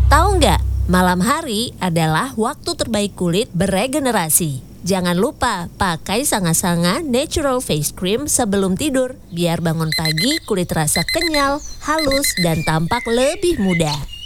Tahu nggak, malam hari adalah waktu terbaik kulit beregenerasi. Jangan lupa pakai Sanga-Sanga Natural Face Cream sebelum tidur, biar bangun pagi kulit terasa kenyal, halus, dan tampak lebih muda.